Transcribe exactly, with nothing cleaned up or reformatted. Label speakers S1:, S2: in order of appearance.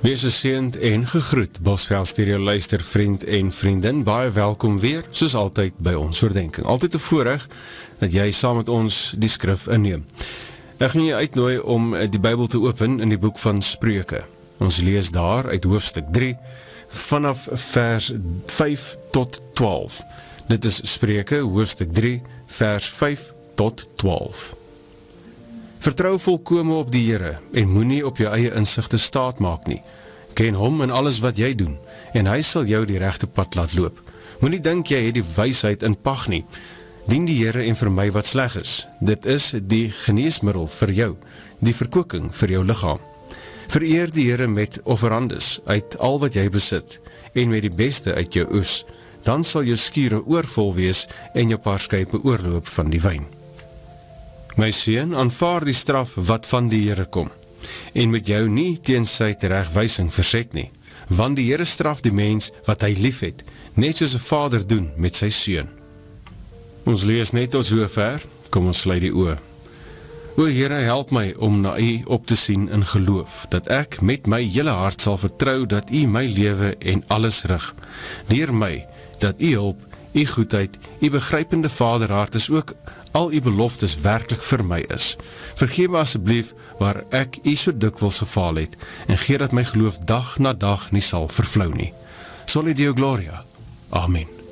S1: Wees geseënd en gegroet, Bosveld Stereo luister, vriend en vriendin, baie welkom weer, soos altyd by ons oordenking. Altyd 'n voorreg dat jy saam met ons die skrif inneem. Ek gaan jou uitnooi om die Bybel te open in die boek van Spreuke. Ons lees daar uit hoofstuk drie, vanaf vers vyf tot twaalf. Dit is Spreuke, hoofstuk drie, vers vyf tot twaalf. Vertrou volkome op die Here en moenie op jou eie insigte staat maak nie. Ken hom in alles wat jy doen en hy sal jou die regte pad laat loop. Moenie dink jy het die wysheid in pag nie. Dien die Here en vermy wat sleg is. Dit is die geneesmiddel vir jou, die verkwikking vir jou liggaam. Vereer die Here met offerandes uit al wat jy besit en met die beste uit jou oes. Dan sal jou skure oorvol wees en jou paarskype oorloop van die wyn. My seun, aanvaar die straf wat van die Here kom, en moet jou nie teen sy teregwysing verset nie, want die Here straf die mens wat hy lief het, net soos 'n vader doen met sy seun. Ons lees net tot sover, kom ons sluit die oë. O Here, help my om na U op te sien in geloof, dat ek met my hele hart sal vertrou dat U my lewe en alles rig. Leer my dat U hulp, U goedheid, U begrypende vaderhart is ook al U beloftes werklik vir my is. Vergeef my asseblief waar ek U so dikwels gefaal het en gee dat my geloof dag na dag nie sal vervlou nie. Soli Deo Gloria. Amen.